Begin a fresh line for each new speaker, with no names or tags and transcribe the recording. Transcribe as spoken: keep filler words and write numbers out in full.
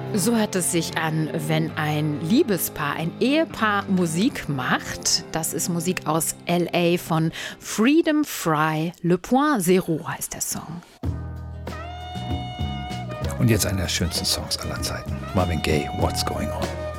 So hört es sich an, wenn ein Liebespaar, ein Ehepaar Musik macht. Das ist Musik aus L A von Freedom Fry. Le Point Zero heißt der Song.
Und jetzt einer der schönsten Songs aller Zeiten. Marvin Gaye, What's Going On?